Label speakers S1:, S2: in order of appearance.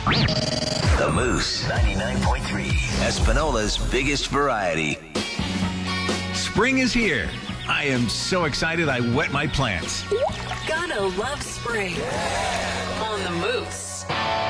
S1: The Moose 99.3, Espanola's biggest variety.
S2: Spring is here. I am so excited I wet my plants.
S3: Gotta love spring on the Moose.